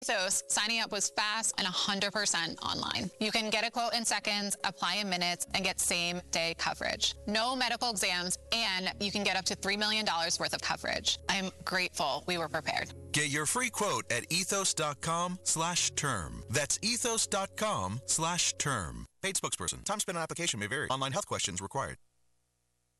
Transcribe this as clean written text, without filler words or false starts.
Ethos, signing up was fast and 100% online. You can get a quote in seconds, apply in minutes, and get same-day coverage. No medical exams, and you can get up to $3 million worth of coverage. I'm grateful we were prepared. Get your free quote at ethos.com/term. That's ethos.com/term. Paid spokesperson. Time spent on application may vary. Online health questions required.